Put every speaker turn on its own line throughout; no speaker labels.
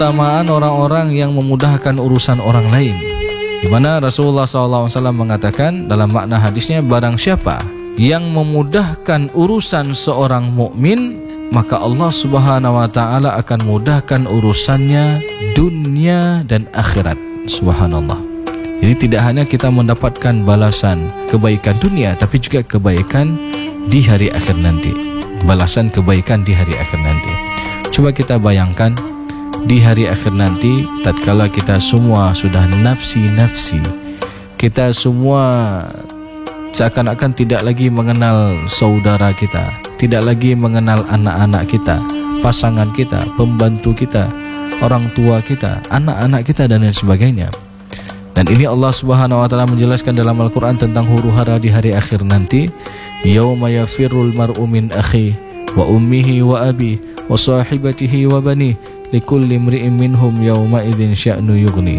keutamaan orang-orang yang memudahkan urusan orang lain, di mana Rasulullah SAW mengatakan dalam makna hadisnya, barang siapa yang memudahkan urusan seorang mukmin, maka Allah Subhanahu wa taala akan mudahkan urusannya dunia dan akhirat. Subhanallah. Jadi tidak hanya kita mendapatkan balasan kebaikan dunia, tapi juga kebaikan di hari akhir nanti. Balasan kebaikan di hari akhir nanti. Coba kita bayangkan di hari akhir nanti, tatkala kita semua sudah nafsi-nafsi, kita semua seakan-akan tidak lagi mengenal saudara kita, tidak lagi mengenal anak-anak kita, pasangan kita, pembantu kita, orang tua kita, anak-anak kita, dan lain sebagainya. Dan ini Allah Subhanahu wa taala menjelaskan dalam Al-Qur'an tentang huru-hara di hari akhir nanti. Yauma yafirrul mar'u min akhi wa ummihi wa abi wa sahibatihi wa bani likulli imri'in minhum yauma idzin sya'nu yughni.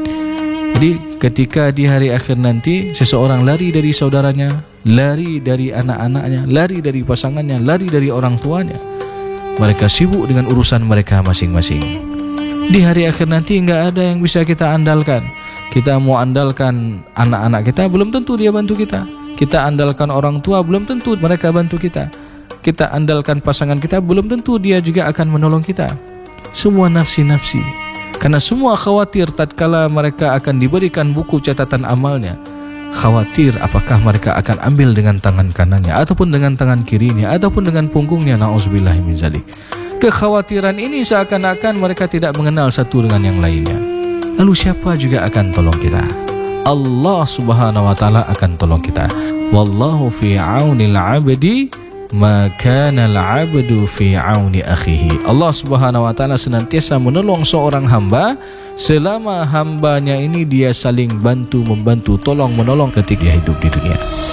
Jadi ketika di hari akhir nanti seseorang lari dari saudaranya, lari dari anak-anaknya, lari dari pasangannya, lari dari orang tuanya. Mereka sibuk dengan urusan mereka masing-masing. Di hari akhir nanti enggak ada yang bisa kita andalkan. Kita mau andalkan anak-anak kita, belum tentu dia bantu kita. Kita andalkan orang tua, belum tentu mereka bantu kita. Kita andalkan pasangan kita, belum tentu dia juga akan menolong kita. Semua nafsi-nafsi. Karena semua khawatir tatkala mereka akan diberikan buku catatan amalnya. Khawatir apakah mereka akan ambil dengan tangan kanannya, ataupun dengan tangan kirinya, ataupun dengan punggungnya. Na'udzubillahi min dzalik. Kekhawatiran ini seakan-akan mereka tidak mengenal satu dengan yang lainnya. Lalu siapa juga akan tolong kita? Allah Subhanahu wa taala akan tolong kita. Wallahu fi aunil 'abdi ma kana al-'abdu fi 'auni akhihi. Allah Subhanahu wa taala senantiasa menolong seorang hamba selama hambanya ini dia saling bantu membantu, tolong menolong ketika dia hidup di dunia.